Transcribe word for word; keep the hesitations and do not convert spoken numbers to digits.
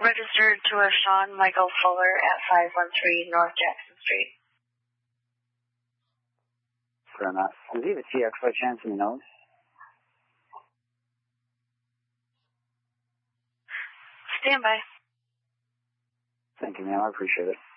registered to a Sean Michael Fuller at five one three North Jackson Street. Fair enough. Does he have a C X by chance in the nose? Stand by. Thank you, ma'am. I appreciate it.